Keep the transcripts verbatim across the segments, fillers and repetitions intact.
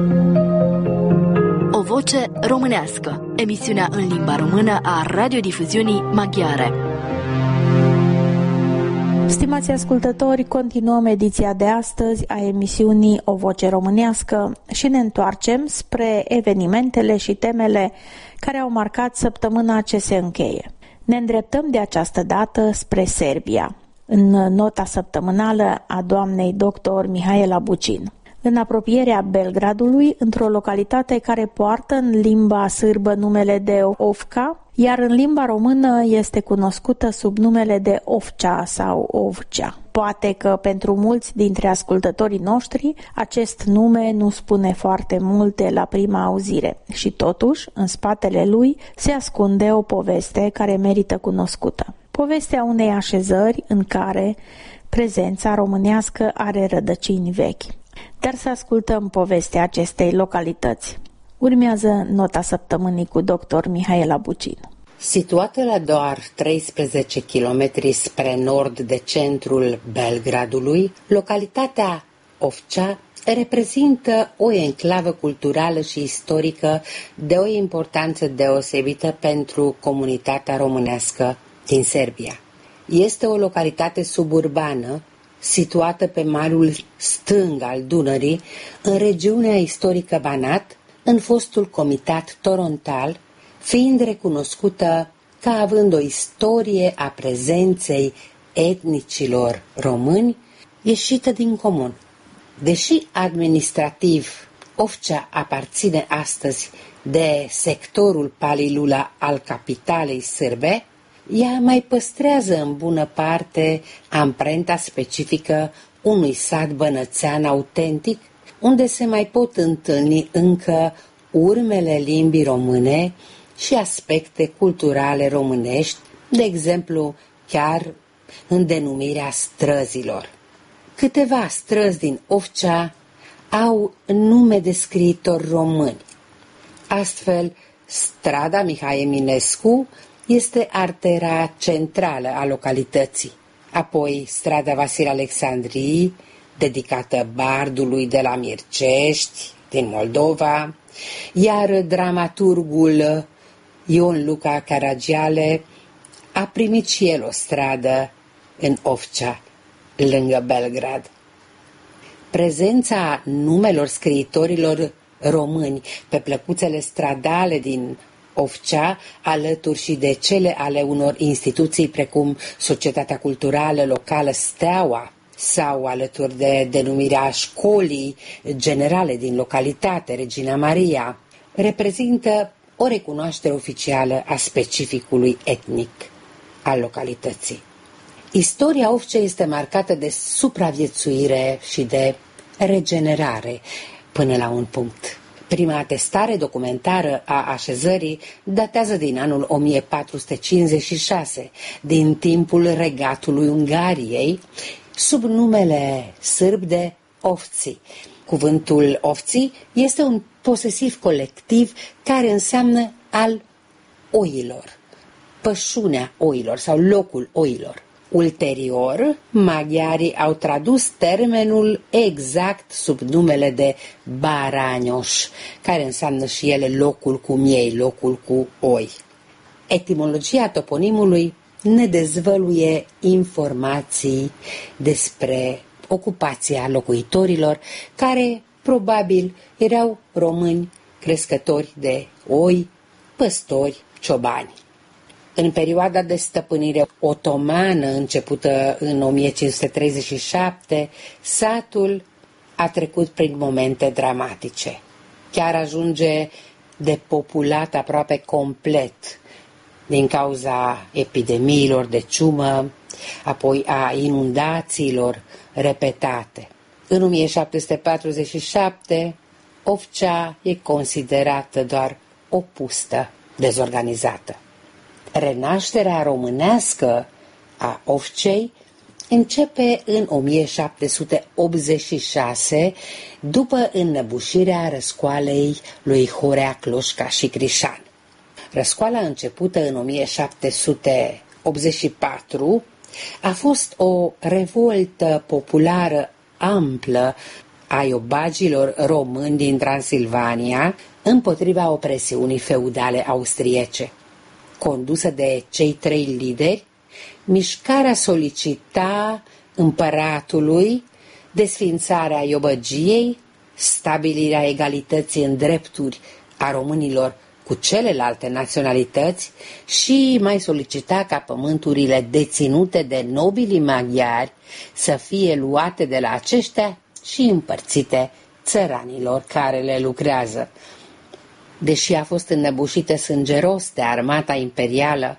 O voce românească, emisiunea în limba română a radiodifuziunii maghiare. Stimați ascultători, continuăm ediția de astăzi a emisiunii O voce românească și ne întoarcem spre evenimentele și temele care au marcat săptămâna ce se încheie. Ne îndreptăm de această dată spre Serbia, în nota săptămânală a doamnei doctor Mihaela Bucin. În apropierea Belgradului, într-o localitate care poartă în limba sârbă numele de Ovca, iar în limba română este cunoscută sub numele de Ovcea sau Ovcea. Poate că pentru mulți dintre ascultătorii noștri acest nume nu spune foarte multe la prima auzire și totuși, în spatele lui se ascunde o poveste care merită cunoscută. Povestea unei așezări în care prezența românească are rădăcini vechi. Dar să ascultăm povestea acestei localități. Urmează nota săptămânii cu doctor Mihaela Bucin. Situată la doar treisprezece kilometri spre nord de centrul Belgradului, localitatea Ovcea reprezintă o enclavă culturală și istorică de o importanță deosebită pentru comunitatea românească din Serbia. Este o localitate suburbană situată pe malul stâng al Dunării, în regiunea istorică Banat, în fostul comitat torontal, fiind recunoscută ca având o istorie a prezenței etnicilor români ieșită din comun. Deși administrativ Ovcea aparține astăzi de sectorul Palilula al capitalei sârbe, ea mai păstrează în bună parte amprenta specifică unui sat bănățean autentic, unde se mai pot întâlni încă urmele limbii române și aspecte culturale românești, de exemplu chiar în denumirea străzilor. Câteva străzi din Ovcea au nume de scriitori români. Astfel, strada Mihai Eminescu este artera centrală a localității. Apoi strada Vasile Alexandrii, dedicată bardului de la Mircești, din Moldova, iar dramaturgul Ion Luca Caragiale a primit și el o stradă în Ovcea, lângă Belgrad. Prezența numelor scriitorilor români pe plăcuțele stradale din Ovcea, alături și de cele ale unor instituții precum Societatea Culturală Locală Steaua sau alături de denumirea școlii generale din localitate, Regina Maria, reprezintă o recunoaștere oficială a specificului etnic al localității. Istoria Ovcei este marcată de supraviețuire și de regenerare până la un punct. Prima atestare documentară a așezării datează din anul o mie patru sute cincizeci și șase, din timpul regatului Ungariei, sub numele sârb de Ovții. Cuvântul Ovții este un posesiv colectiv care înseamnă al oilor, pășunea oilor sau locul oilor. Ulterior, maghiarii au tradus termenul exact sub numele de Barányoș, care înseamnă și ele locul cu miei, locul cu oi. Etimologia toponimului ne dezvăluie informații despre ocupația locuitorilor, care probabil erau români crescători de oi, păstori, ciobani. În perioada de stăpânire otomană, începută în o mie cinci sute treizeci și șapte, satul a trecut prin momente dramatice. Chiar ajunge depopulat aproape complet din cauza epidemiilor de ciumă, apoi a inundațiilor repetate. În o mie șapte sute patruzeci și șapte, Ovcea e considerată doar o pustă dezorganizată. Renașterea românească a Ovcei începe în o mie șapte sute optzeci și șase, după înnăbușirea răscoalei lui Horea Cloșca și Crișan. Răscoala începută în o mie șapte sute optzeci și patru a fost o revoltă populară amplă a iobagilor români din Transilvania împotriva opresiunii feudale austriece. Condusă de cei trei lideri, mișcarea solicita împăratului desființarea iobăgiei, stabilirea egalității în drepturi a românilor cu celelalte naționalități și mai solicita ca pământurile deținute de nobilii maghiari să fie luate de la aceștia și împărțite țăranilor care le lucrează. Deși a fost înnăbușită sângeros de armata imperială,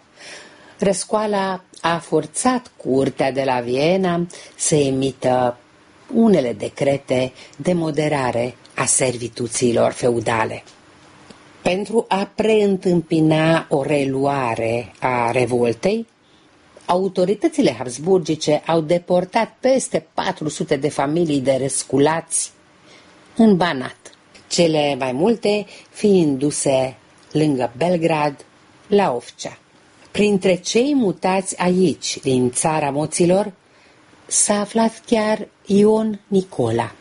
răscoala a forțat curtea de la Viena să emită unele decrete de moderare a servituțiilor feudale. Pentru a preîntâmpina o reluare a revoltei, autoritățile habsburgice au deportat peste patru sute de familii de răsculați în Banat, cele mai multe fiind duse lângă Belgrad, la Ofcea. Printre cei mutați aici, din țara moților, s-a aflat chiar Ion Nicola,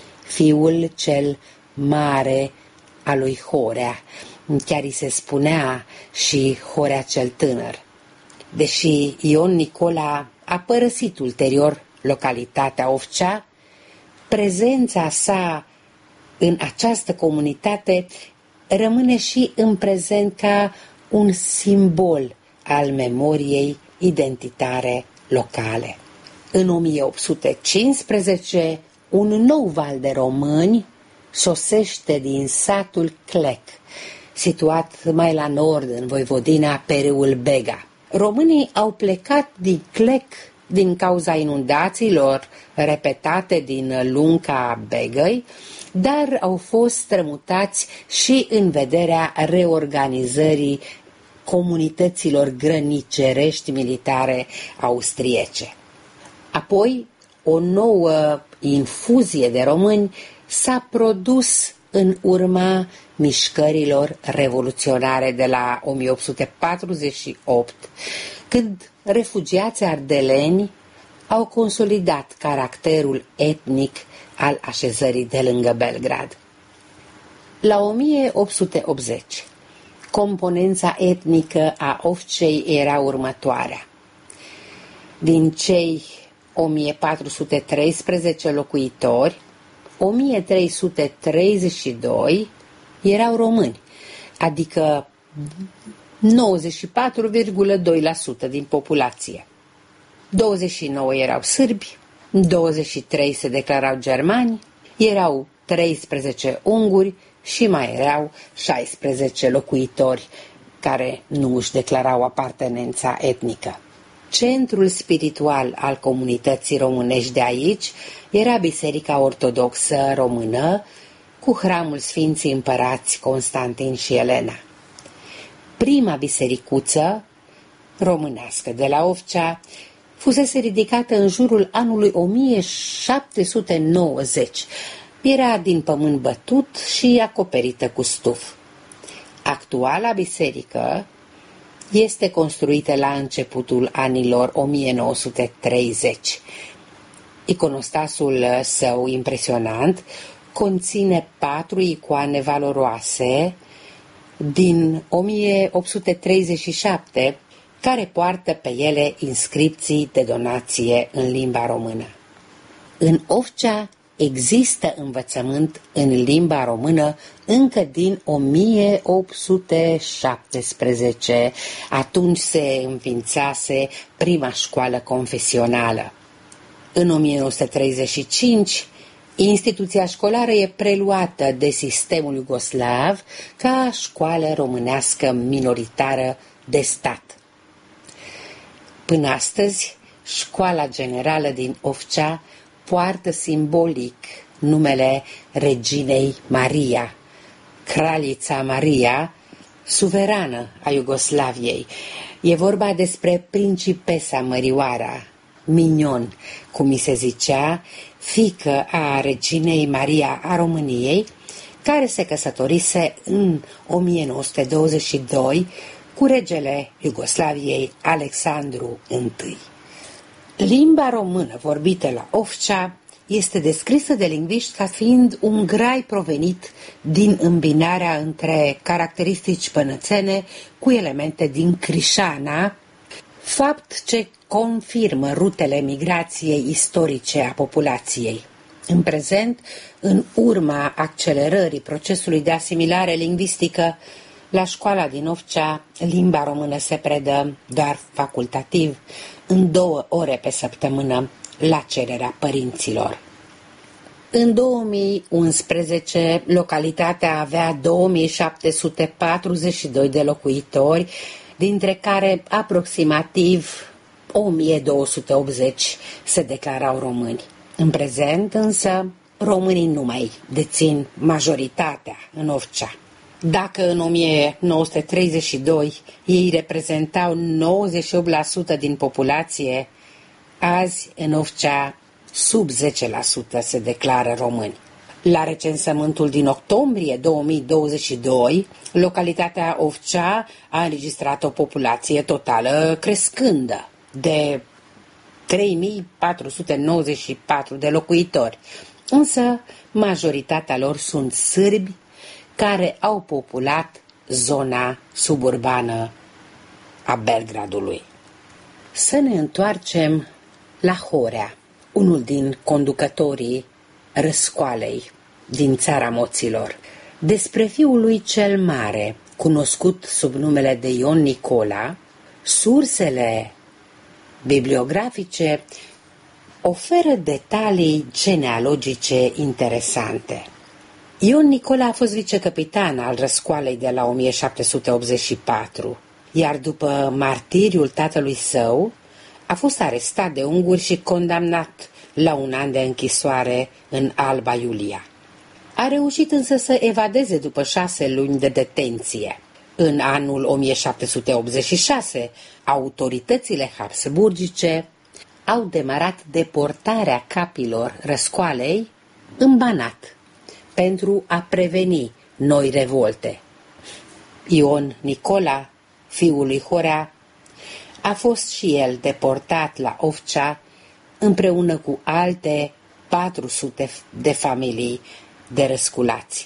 fiul cel mare al lui Horea, chiar îi se spunea și Horea cel tânăr. Deși Ion Nicola a părăsit ulterior localitatea Ofcea, prezența sa în această comunitate rămâne și în prezent ca un simbol al memoriei identitare locale. În o mie opt sute cincisprezece, un nou val de români sosește din satul Clec, situat mai la nord, în Voivodina Pereul Bega. Românii au plecat din Clec din cauza inundațiilor repetate din lunca Begăi, dar au fost strămutați și în vederea reorganizării comunităților grănicerești militare austriece. Apoi, o nouă infuzie de români s-a produs în urma mișcărilor revoluționare de la o mie opt sute patruzeci și opt, când refugiații ardeleni au consolidat caracterul etnic al așezării de lângă Belgrad. La o mie opt sute optzeci, componența etnică a Ofcei era următoarea. Din cei o mie patru sute treisprezece locuitori, o mie trei sute treizeci și doi erau români, adică nouăzeci și patru virgulă doi la sută din populație. douăzeci și nouă erau sârbi, douăzeci și trei se declarau germani, erau treisprezece unguri și mai erau șaisprezece locuitori care nu își declarau apartenența etnică. Centrul spiritual al comunității românești de aici era Biserica Ortodoxă Română, cu hramul Sfinții Împărați Constantin și Elena. Prima bisericuță românească de la Ofcea fusese ridicată în jurul anului o mie șapte sute nouăzeci. Era din pământ bătut și acoperită cu stuf. Actuala biserică este construită la începutul anilor o mie nouă sute treizeci. Iconostasul său impresionant conține patru icoane valoroase din o mie opt sute treizeci și șapte, care poartă pe ele inscripții de donație în limba română. În Ofcea există învățământ în limba română încă din o mie opt sute șaptesprezece, atunci se înființase prima școală confesională. În o mie nouă sute treizeci și cinci, instituția școlară e preluată de sistemul iugoslav ca școală românească minoritară de stat. Până astăzi, Școala Generală din Ofcea poartă simbolic numele Reginei Maria, Kraljica Maria, suverană a Iugoslaviei. E vorba despre principesa Mărioara, Mignon, cum i se zicea, fiică a Reginei Maria a României, care se căsătorise în o mie nouă sute douăzeci și doi cu regele Iugoslaviei Alexandru I. Limba română vorbită la Ofcea este descrisă de lingviști ca fiind un grai provenit din îmbinarea între caracteristici pănățene cu elemente din Crișana, fapt ce confirmă rutele migrației istorice a populației. În prezent, în urma accelerării procesului de asimilare lingvistică, la școala din Ofcea, limba română se predă doar facultativ, în două ore pe săptămână, la cererea părinților. În două mii unsprezece, localitatea avea două mii șapte sute patruzeci și doi de locuitori, dintre care aproximativ o mie două sute optzeci se declarau români. În prezent, însă, românii nu mai dețin majoritatea în Ofcea. Dacă în o mie nouă sute treizeci și doi ei reprezentau nouăzeci și opt la sută din populație, azi în Ofcea sub zece la sută se declară români. La recensământul din octombrie două mii douăzeci și doi, localitatea Ofcea a înregistrat o populație totală crescândă de trei mii patru sute nouăzeci și patru de locuitori, însă majoritatea lor sunt sârbi care au populat zona suburbană a Belgradului. Să ne întoarcem la Horea, unul din conducătorii răscoalei din țara moților. Despre fiul lui cel mare, cunoscut sub numele de Ion Nicola, sursele bibliografice oferă detalii genealogice interesante. Ion Nicola a fost vicecapitan al răscoalei de la o mie șapte sute optzeci și patru, iar după martiriul tatălui său, a fost arestat de unguri și condamnat la un an de închisoare în Alba Iulia. A reușit însă să evadeze după șase luni de detenție. În anul o mie șapte sute optzeci și șase, autoritățile habsburgice au demarat deportarea capilor răscoalei în Banat pentru a preveni noi revolte. Ion Nicola, fiul lui Horea, a fost și el deportat la Ofcea împreună cu alte patru sute de familii de răsculați.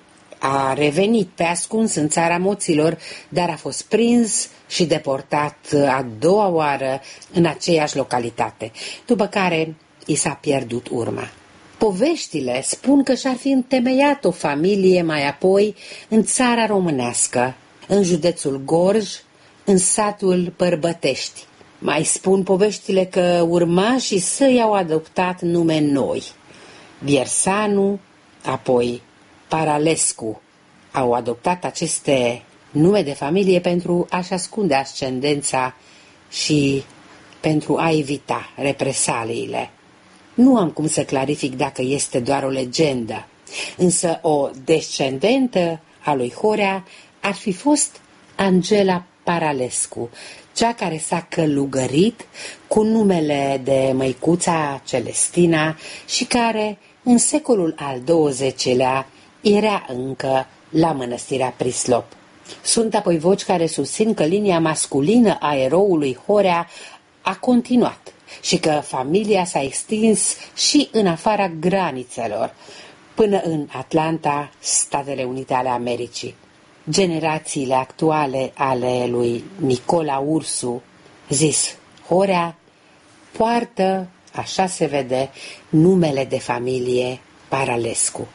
A revenit pe ascuns în țara moților, dar a fost prins și deportat a doua oară în aceeași localitate, după care i s-a pierdut urma. Poveștile spun că și-ar fi întemeiat o familie mai apoi în țara românească, în județul Gorj, în satul Bărbătești. Mai spun poveștile că urmașii săi au adoptat nume noi. Viersanu, apoi Paralescu, au adoptat aceste nume de familie pentru a-și ascunde ascendența și pentru a evita represaliile. Nu am cum să clarific dacă este doar o legendă, însă o descendentă a lui Horea ar fi fost Angela Paralescu, cea care s-a călugărit cu numele de măicuța Celestina și care, în secolul al douăzecilea, era încă la mănăstirea Prislop. Sunt apoi voci care susțin că linia masculină a eroului Horea a continuat și că familia s-a extins și în afara granițelor, până în Atlanta, Statele Unite ale Americii. Generațiile actuale ale lui Nicola Ursu, zis Horea, poartă, așa se vede, numele de familie Paralescu.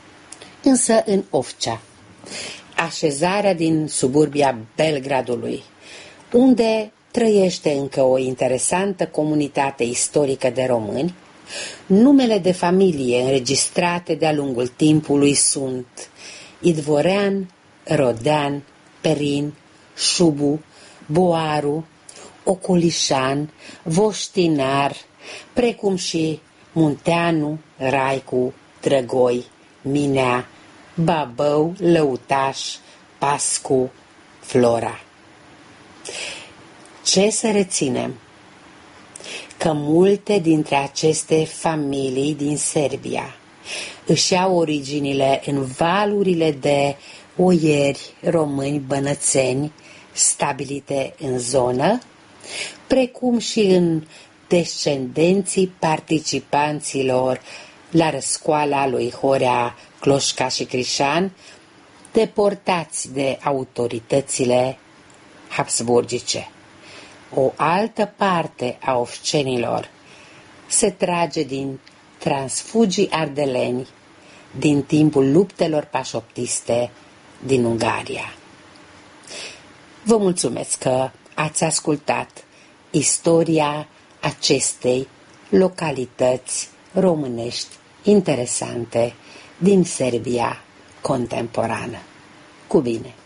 Însă în Ofcea, așezarea din suburbia Belgradului, unde trăiește încă o interesantă comunitate istorică de români, numele de familie înregistrate de-a lungul timpului sunt Idvorean, Rodean, Perin, Șubu, Boaru, Ocolișan, Voștinar, precum și Munteanu, Raicu, Drăgoi, Minea, Babău, Lăutaș, Pascu, Flora. Ce să reținem? Că multe dintre aceste familii din Serbia își au originile în valurile de oieri români bănățeni stabilite în zonă, precum și în descendenții participanților la răscoala lui Horea Cloșca și Crișan, deportați de autoritățile habsburgice. O altă parte a ofcenilor se trage din transfugii ardeleni din timpul luptelor pașoptiste din Ungaria. Vă mulțumesc că ați ascultat istoria acestei localități românești interesante din Serbia contemporană. Cu bine!